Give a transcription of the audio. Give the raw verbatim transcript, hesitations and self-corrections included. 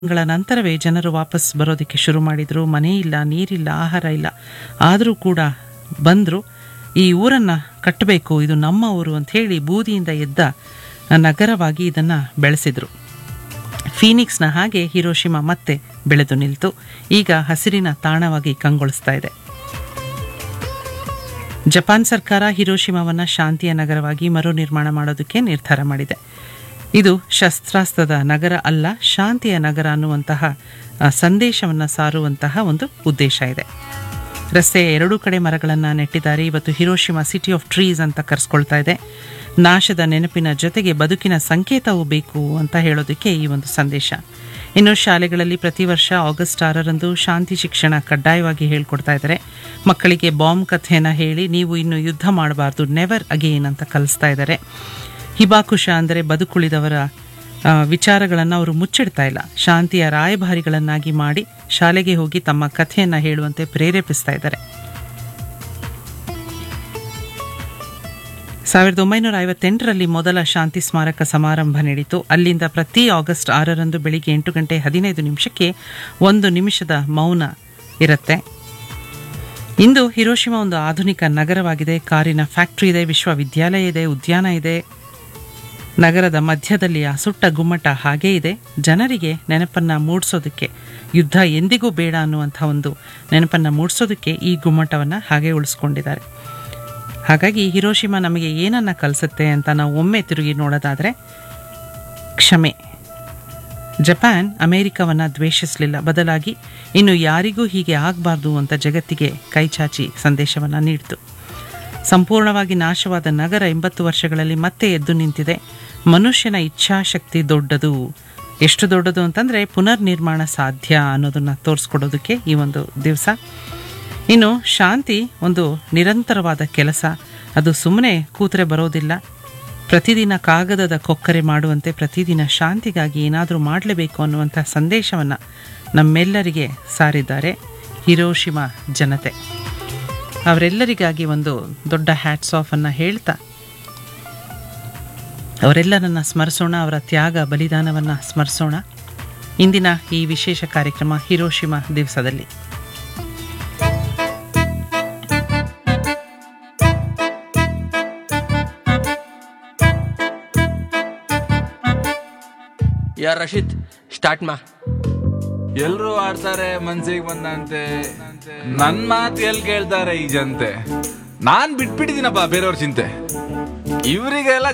ಗಳ ನಂತರವೇ ಜನರು ವಾಪಸ್ ಬರೋದಕ್ಕೆ ಶುರು ಮಾಡಿದರು. ಮನೆ ಇಲ್ಲ, ನೀರಿಲ್ಲ, ಆಹಾರ ಇಲ್ಲ. ಆದರೂ ಕೂಡ ಬಂದರು. ಈ ಊರನ್ನು ಕಟ್ಟಬೇಕು, ಇದು ನಮ್ಮ ಊರು ಅಂತ ಹೇಳಿ ಬೂದಿಯಿಂದ ಎದ್ದ ನಗರವಾಗಿ ಇದನ್ನು ಬೆಳೆಸಿದರು. ಫೀನಿಕ್ಸ್ನ ಹಾಗೆ ಹಿರೋಶಿಮಾ ಮತ್ತೆ ಬೆಳೆದು ನಿಲ್ತು. ಈಗ ಹಸಿರಿನ ತಾಣವಾಗಿ ಕಂಗೊಳಿಸ್ತಾ ಇದೆ. ಜಪಾನ್ ಸರ್ಕಾರ ಹಿರೋಶಿಮಾವನ್ನು ಶಾಂತಿಯ ನಗರವಾಗಿ ಮರು ನಿರ್ಮಾಣ ಮಾಡೋದಕ್ಕೆ ನಿರ್ಧಾರ ಮಾಡಿದೆ. ಇದು ಶಸ್ತ್ರಾಸ್ತ್ರದ ನಗರ ಅಲ್ಲ, ಶಾಂತಿಯ ನಗರ ಅನ್ನುವಂತಹ ಸಂದೇಶವನ್ನು ಸಾರುವಂತಹ ಒಂದು ಉದ್ದೇಶ ಇದೆ. ರಸ್ತೆಯ ಎರಡೂ ಕಡೆ ಮರಗಳನ್ನು ನೆಟ್ಟಿದ್ದಾರೆ. ಇವತ್ತು ಹಿರೋಶಿಮಾ ಸಿಟಿ ಆಫ್ ಟ್ರೀಸ್ ಅಂತ ಕರೆಸ್ಕೊಳ್ತಾ ಇದೆ. ನಾಶದ ನೆನಪಿನ ಜೊತೆಗೆ ಬದುಕಿನ ಸಂಕೇತವೂ ಬೇಕು ಅಂತ ಹೇಳೋದಕ್ಕೆ ಈ ಒಂದು ಸಂದೇಶ. ಇನ್ನು ಶಾಲೆಗಳಲ್ಲಿ ಪ್ರತಿ ವರ್ಷ ಆಗಸ್ಟ್ ಆರರಂದು ಶಾಂತಿ ಶಿಕ್ಷಣ ಕಡ್ಡಾಯವಾಗಿ ಹೇಳ್ಕೊಡ್ತಾ ಇದ್ದಾರೆ. ಮಕ್ಕಳಿಗೆ ಬಾಂಬ್ ಕಥೆಯನ್ನು ಹೇಳಿ ನೀವು ಇನ್ನು ಯುದ್ಧ ಮಾಡಬಾರ್ದು, ನೆವರ್ ಅಗೇನ್ ಅಂತ ಕಲಿಸ್ತಾ ಇದ್ದಾರೆ. ಹಿಬಾಕುಶ ಅಂದರೆ ಬದುಕುಳಿದವರ ವಿಚಾರಗಳನ್ನು ಅವರು ಮುಚ್ಚಿಡ್ತಾ ಇಲ್ಲ, ಶಾಂತಿಯ ರಾಯಭಾರಿಗಳನ್ನಾಗಿ ಮಾಡಿ ಶಾಲೆಗೆ ಹೋಗಿ ತಮ್ಮ ಕಥೆಯನ್ನು ಹೇಳುವಂತೆ ಪ್ರೇರೇಪಿಸ್ತಾ ಇದ್ದಾರೆ. ಸಾವಿರದ ಒಂಬೈನೂರ ಐವತ್ತೆಂಟರಲ್ಲಿ ಮೊದಲ ಶಾಂತಿ ಸ್ಮಾರಕ ಸಮಾರಂಭ ನಡೆಯಿತು. ಅಲ್ಲಿಂದ ಪ್ರತಿ ಆಗಸ್ಟ್ ಆರರಂದು ಬೆಳಿಗ್ಗೆ ಎಂಟು ಗಂಟೆ ಹದಿನೈದು ನಿಮಿಷಕ್ಕೆ ಒಂದು ನಿಮಿಷದ ಮೌನ ಇರುತ್ತೆ. ಇಂದು ಹಿರೋಶಿಮಾ ಒಂದು ಆಧುನಿಕ ನಗರವಾಗಿದೆ. ಕಾರಿನ ಫ್ಯಾಕ್ಟರಿ ಇದೆ, ವಿಶ್ವವಿದ್ಯಾಲಯ ಇದೆ, ಉದ್ಯಾನ ಇದೆ. ನಗರದ ಮಧ್ಯದಲ್ಲಿ ಆ ಸುಟ್ಟ ಗುಮ್ಮಟ ಹಾಗೇ ಇದೆ. ಜನರಿಗೆ ನೆನಪನ್ನು ಮೂಡಿಸೋದಕ್ಕೆ, ಯುದ್ಧ ಎಂದಿಗೂ ಬೇಡ ಅನ್ನುವಂಥ ಒಂದು ನೆನಪನ್ನು ಮೂಡಿಸೋದಕ್ಕೆ ಈ ಗುಮ್ಮಟವನ್ನು ಹಾಗೆ ಉಳಿಸ್ಕೊಂಡಿದ್ದಾರೆ. ಹಾಗಾಗಿ ಹಿರೋಶಿಮಾ ನಮಗೆ ಏನನ್ನು ಕಲಿಸುತ್ತೆ ಅಂತ ನಾವು ಒಮ್ಮೆ ತಿರುಗಿ ನೋಡೋದಾದರೆ, ಕ್ಷಮೆ. ಜಪಾನ್ ಅಮೆರಿಕವನ್ನು ದ್ವೇಷಿಸಲಿಲ್ಲ, ಬದಲಾಗಿ ಇನ್ನು ಯಾರಿಗೂ ಹೀಗೆ ಆಗಬಾರ್ದು ಅಂತ ಜಗತ್ತಿಗೆ ಕೈಚಾಚಿ ಸಂದೇಶವನ್ನು ನೀಡಿತು. ಸಂಪೂರ್ಣವಾಗಿ ನಾಶವಾದ ನಗರ ಎಂಬತ್ತು ವರ್ಷಗಳಲ್ಲಿ ಮತ್ತೆ ಎದ್ದು ನಿಂತಿದೆ. ಮನುಷ್ಯನ ಇಚ್ಛಾಶಕ್ತಿ ದೊಡ್ಡದು. ಎಷ್ಟು ದೊಡ್ಡದು ಅಂತಂದರೆ ಪುನರ್ ನಿರ್ಮಾಣ ಸಾಧ್ಯ ಅನ್ನೋದನ್ನು ತೋರಿಸ್ಕೊಡೋದಕ್ಕೆ ಈ ಒಂದು ದಿವಸ. ಇನ್ನು ಶಾಂತಿ ಒಂದು ನಿರಂತರವಾದ ಕೆಲಸ. ಅದು ಸುಮ್ಮನೆ ಕೂತ್ರೆ ಬರೋದಿಲ್ಲ. ಪ್ರತಿದಿನ ಕಾಗದದ ಕೊಕ್ಕರೆ ಮಾಡುವಂತೆ ಪ್ರತಿದಿನ ಶಾಂತಿಗಾಗಿ ಏನಾದರೂ ಮಾಡಲೇಬೇಕು ಅನ್ನುವಂಥ ಸಂದೇಶವನ್ನು ನಮ್ಮೆಲ್ಲರಿಗೆ ಸಾರಿದ್ದಾರೆ ಹಿರೋಶಿಮಾ ಜನತೆ. ಅವರೆಲ್ಲರಿಗಾಗಿ ಒಂದು ದೊಡ್ಡ ಹ್ಯಾಟ್ಸ್ ಆಫ್ ಅನ್ನು ಹೇಳ್ತಾ ಅವರೆಲ್ಲರನ್ನ ಸ್ಮರಿಸೋಣ, ಅವರ ತ್ಯಾಗ ಬಲಿದಾನವನ್ನು ಸ್ಮರಿಸೋಣ ಇಂದಿನ ಈ ವಿಶೇಷ ಕಾರ್ಯಕ್ರಮ ಹಿರೋಶಿಮಾ ದಿವಸದಲ್ಲಿ. ಯಾರ್ ರಶೀದ್ ಸ್ಟಾರ್ಟ್ ಮಾ. ಎಲ್ರು ಆಡ್ತಾರೆ ಮನ್ಸಿಗೆ ಬಂದಂತೆ, ನನ್ ಮಾತು ಎಲ್ ಕೇಳ್ತಾರೆ ಈ ಜನತೆ. ನಾನ್ ಬಿಟ್ಬಿಟ್ಟಿದ್ದೀನಪ್ಪ ಬೇರೆಯವ್ರ ಚಿಂತೆ. ಇವರಿಗೆಲ್ಲ